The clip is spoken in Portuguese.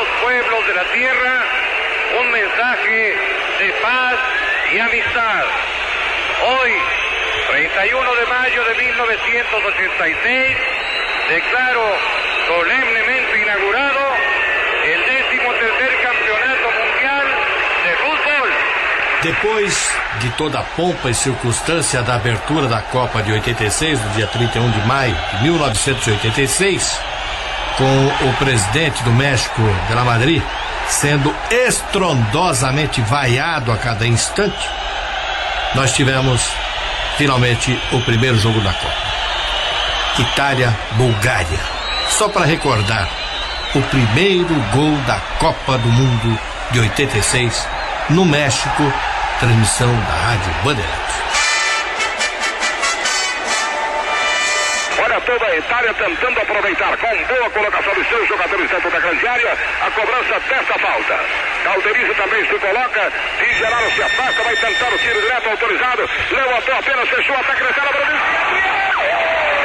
los pueblos de la tierra un mensaje de paz y amistad. Hoy, 31 de mayo de 1986, declaro solemnemente inaugurado el 13º Campeonato Mundial de Fútbol. Depois de toda a pompa e circunstância da abertura da Copa de 86, no dia 31 de maio de 1986, com o presidente do México, de la Madrid, sendo estrondosamente vaiado a cada instante, nós tivemos finalmente o primeiro jogo da Copa. Itália-Bulgária. Só para recordar, o primeiro gol da Copa do Mundo de 86 no México, transmissão da Rádio Bandeirantes. Olha toda a Itália tentando aproveitar com boa colocação dos seus jogadores dentro da grande área a cobrança desta falta. Calderizzo também se coloca, Di Gerardo se afasta, vai tentar o tiro direto autorizado, levantou apenas, fechou, ataque na cara, Brasil.